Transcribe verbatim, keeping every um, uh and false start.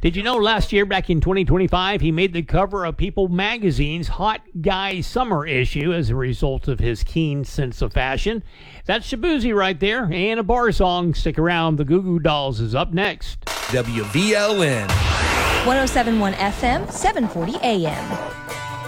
Did you know last year, back in twenty twenty-five, he made the cover of People magazine's Hot Guy Summer issue as a result of his keen sense of fashion? That's Shaboozey right there, and a bar song. Stick around, the Goo Goo Dolls is up next. W V L N one oh seven point one F M, seven forty A M.